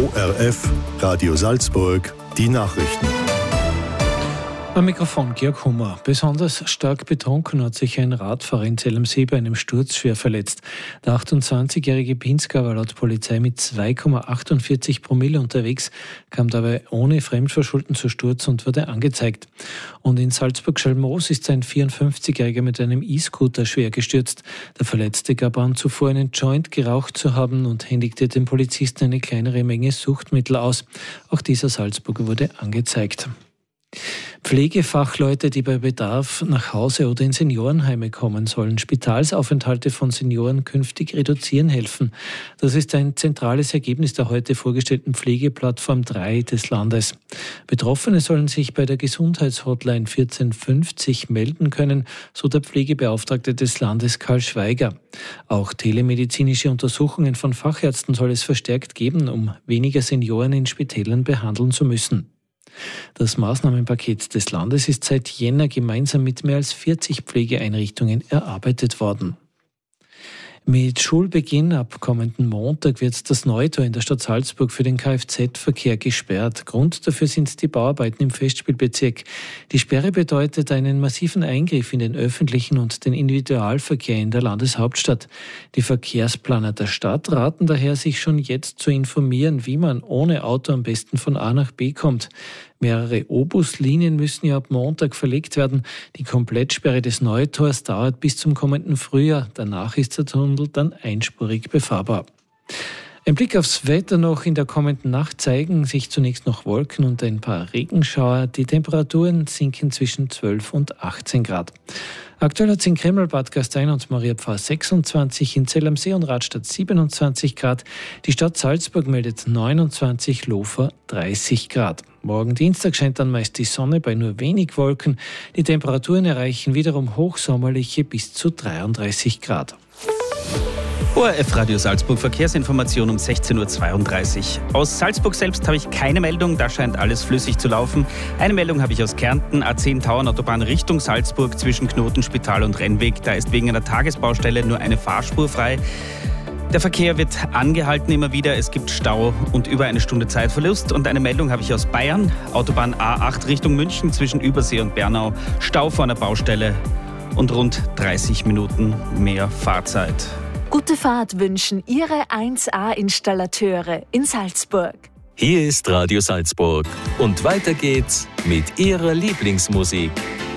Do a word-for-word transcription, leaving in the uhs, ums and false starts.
O R F, Radio Salzburg, die Nachrichten. Am Mikrofon Georg Hummer. Besonders stark betrunken hat sich ein Radfahrer in Zell am See bei einem Sturz schwer verletzt. Der achtundzwanzigjährige Pinsker war laut Polizei mit zwei Komma achtundvierzig Promille unterwegs, kam dabei ohne Fremdverschulden zu Sturz und wurde angezeigt. Und in Salzburg-Schalmoos ist ein vierundfünfzigjähriger mit einem E-Scooter schwer gestürzt. Der Verletzte gab an, zuvor einen Joint geraucht zu haben und händigte dem Polizisten eine kleinere Menge Suchtmittel aus. Auch dieser Salzburger wurde angezeigt. Pflegefachleute, die bei Bedarf nach Hause oder in Seniorenheime kommen, sollen Spitalsaufenthalte von Senioren künftig reduzieren helfen. Das ist ein zentrales Ergebnis der heute vorgestellten Pflegeplattform drei des Landes. Betroffene sollen sich bei der Gesundheitshotline vierzehn fünfzig melden können, so der Pflegebeauftragte des Landes Karl Schweiger. Auch telemedizinische Untersuchungen von Fachärzten soll es verstärkt geben, um weniger Senioren in Spitälern behandeln zu müssen. Das Maßnahmenpaket des Landes ist seit Jänner gemeinsam mit mehr als vierzig Pflegeeinrichtungen erarbeitet worden. Mit Schulbeginn ab kommenden Montag wird das Neutor in der Stadt Salzburg für den Kfz-Verkehr gesperrt. Grund dafür sind die Bauarbeiten im Festspielbezirk. Die Sperre bedeutet einen massiven Eingriff in den öffentlichen und den Individualverkehr in der Landeshauptstadt. Die Verkehrsplaner der Stadt raten daher, sich schon jetzt zu informieren, wie man ohne Auto am besten von A nach B kommt. Mehrere O-Bus-Linien müssen ja ab Montag verlegt werden. Die Komplettsperre des Neutors dauert bis zum kommenden Frühjahr. Danach ist der Tunnel dann einspurig befahrbar. Ein Blick aufs Wetter noch. In der kommenden Nacht zeigen sich zunächst noch Wolken und ein paar Regenschauer. Die Temperaturen sinken zwischen zwölf und achtzehn Grad. Aktuell hat es in Kreml, Bad Gastein und Maria Pfarr sechsundzwanzig, in Zell am See und Radstadt siebenundzwanzig Grad. Die Stadt Salzburg meldet neunundzwanzig, Lofer dreißig Grad. Morgen Dienstag scheint dann meist die Sonne bei nur wenig Wolken. Die Temperaturen erreichen wiederum hochsommerliche bis zu dreiunddreißig Grad. O R F Radio Salzburg Verkehrsinformation um sechzehn Uhr zweiunddreißig. Aus Salzburg selbst habe ich keine Meldung, da scheint alles flüssig zu laufen. Eine Meldung habe ich aus Kärnten, A zehn Tauernautobahn Richtung Salzburg zwischen Knotenspital und Rennweg. Da ist wegen einer Tagesbaustelle nur eine Fahrspur frei. Der Verkehr wird angehalten immer wieder, es gibt Stau und über eine Stunde Zeitverlust. Und eine Meldung habe ich aus Bayern, Autobahn A acht Richtung München zwischen Übersee und Bernau, Stau vor einer Baustelle und rund dreißig Minuten mehr Fahrzeit. Gute Fahrt wünschen Ihre eins A-Installateure in Salzburg. Hier ist Radio Salzburg und weiter geht's mit Ihrer Lieblingsmusik.